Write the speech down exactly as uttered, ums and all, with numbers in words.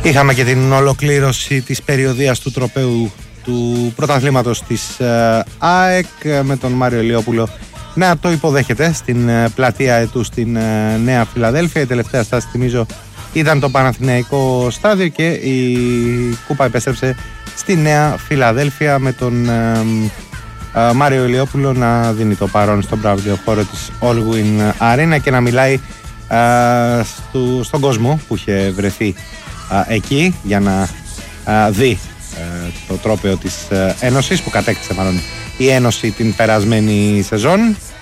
Είχαμε και την ολοκλήρωση της περιοδίας του τροπαίου του πρωταθλήματος της ε, ΑΕΚ με τον Μάριο Ηλιόπουλο να το υποδέχεται στην ε, πλατεία Αετού στην ε, Νέα Φιλαδέλφια. Η τελευταία στάση, θυμίζω, ήταν το Παναθηναϊκό στάδιο και η κούπα επέστρεψε στη Νέα Φιλαδέλφια με τον ε, ε, Μάριο Ηλιόπουλο να δίνει το παρόν στον μπράβιο χώρο της Allwyn Arena και να μιλάει ε, στο, στον κόσμο που είχε βρεθεί ε, εκεί για να ε, δει ε, το τρόπαιο της ε, Ένωσης, που κατέκτησε μάλλον η Ένωση την περασμένη σεζόν.